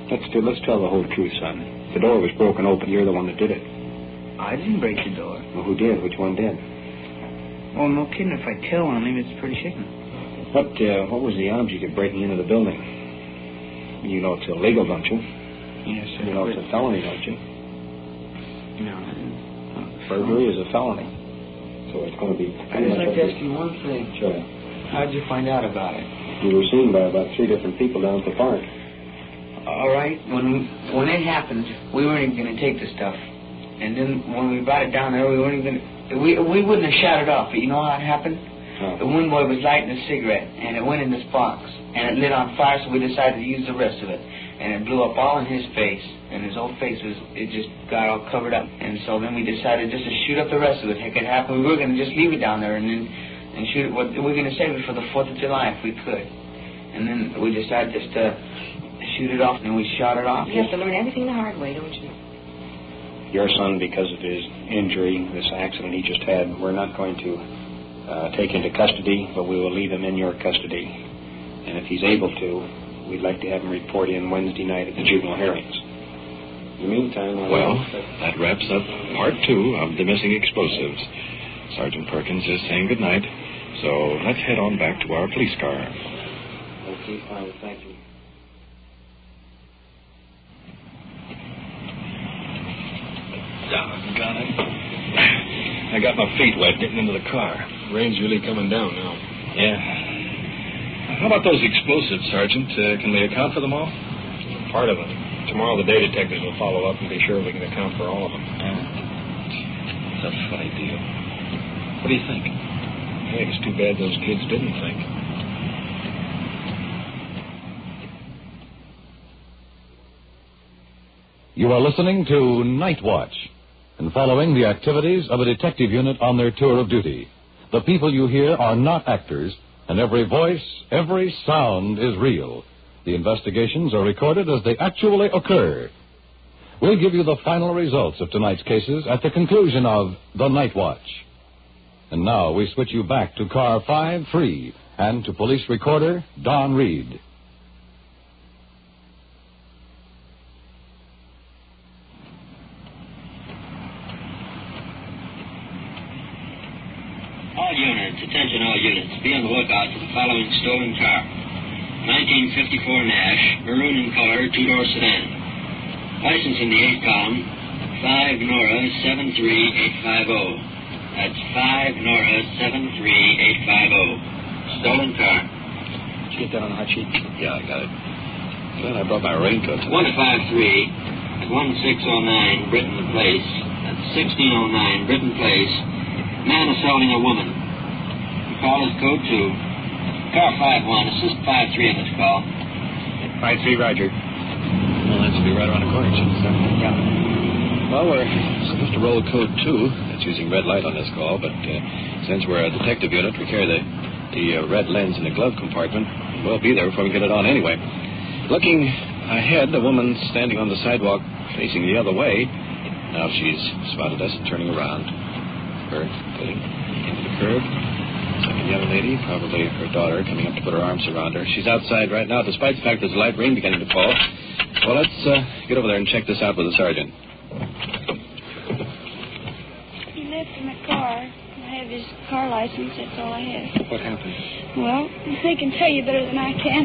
Let's tell the whole truth, son. The door was broken open. You're the one that did it. I didn't break the door. Well, who did? Which one did? Well, no kidding. If I tell on him, it's pretty shaking. What was the object of breaking into the building? You know it's illegal, don't you? Yes, sir. You know it's a felony, don't you? No. Burglary is a felony. So it's going to be... I'd just like to ask you one thing. Sure. How'd you find out about it? You were seen by about 3 different people down at the park. All right. When it happened, we weren't even going to take the stuff. And then when we brought it down there, we weren't even... We wouldn't have shot it off, but you know how it happened? Oh. The one boy was lighting a cigarette, and it went in this box. And it lit on fire, so we decided to use the rest of it. And it blew up all in his face, and his whole face it just got all covered up. And so then we decided just to shoot up the rest of it. Heck, it happened. We were going to just leave it down there and shoot it. We were going to save it for the 4th of July if we could. And then we decided just to shoot it off, and we shot it off. You have to learn everything the hard way, don't you? Your son, because of his injury, this accident he just had, we're not going to take into custody, but we will leave him in your custody. And if he's able to, we'd like to have him report in Wednesday night at the juvenile hearings. In the meantime... Well, that wraps up part 2 of the missing explosives. Sergeant Perkins is saying goodnight, so let's head on back to our police car. Okay, fine, thank you. Doggone it. I got my feet wet getting into the car. Rain's really coming down now. Yeah. How about those explosives, Sergeant? Can we account for them all? Part of it. Tomorrow the day detectives will follow up and be sure we can account for all of them. It's a funny deal. What do you think? I think it's too bad those kids didn't think. You are listening to Night Watch and following the activities of a detective unit on their tour of duty. The people you hear are not actors, and every voice, every sound is real. The investigations are recorded as they actually occur. We'll give you the final results of tonight's cases at the conclusion of The Night Watch. And now we switch you back to Car 5-3 and to police recorder Don Reed. All units, attention all units, be on the lookout for the following stolen car. 1954 Nash, maroon in color, 2-door sedan. License in the 8 column, 5 Nora 73850. That's 5 Nora 73850. Stolen car. Did you get that on the hot sheet? Yeah, I got it. Glad I brought my raincoat tonight. 153 at 1609 Britton Place. That's 1609 Britton Place. Man assaulting a woman. The call is code 2. Car 5-1, assist 5-3 on this call. 5-3, Roger. Well, that should be right around the corner, shouldn't it? Yeah. Well, we're supposed to roll code 2. That's using red light on this call, but since we're a detective unit, we carry the red lens in the glove compartment. We'll be there before we get it on anyway. Looking ahead, a woman standing on the sidewalk facing the other way. Now she's spotted us turning around. Her getting into the curb. Second young lady, probably her daughter, coming up to put her arms around her. She's outside right now, despite the fact there's light rain beginning to fall. Well, let's get over there and check this out with the sergeant. He left in the car. I have his car license. That's all I have. What happened? Well, they can tell you better than I can.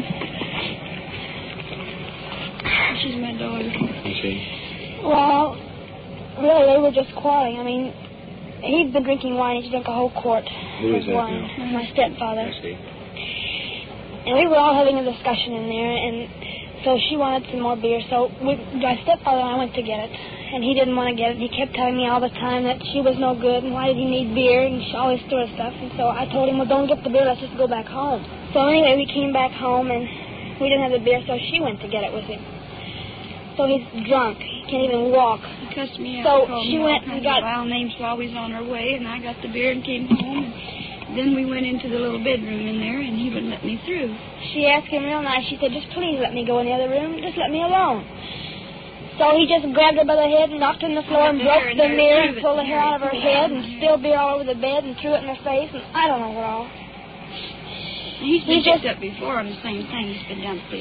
She's my daughter. You see? Well, really, they were just quarreling. I mean, he'd been drinking wine. He drank a whole quart Who is of that wine. now? My stepfather. I see. And we were all having a discussion in there, and so she wanted some more beer. So my stepfather and I went to get it, and he didn't want to get it. He kept telling me all the time that she was no good, and why did he need beer, and all this sort of stuff. And so I told him, well, don't get the beer, let's just go back home. So anyway, we came back home, and we didn't have the beer, so she went to get it with him. So he's drunk. He can't even walk. He cussed me So out. she went and got vile names while we was on our way, and I got the beer and came home. And then we went into the little bedroom in there, and he wouldn't let me through. She asked him real nice. She said, just please let me go in the other room. Just let me alone. So he just grabbed her by the head and knocked her on the floor and broke the mirror and pulled the hair out of her head and spilled beer all over the bed and threw it in her face, and I don't know what all. He's been picked up before on the same thing. He's been down to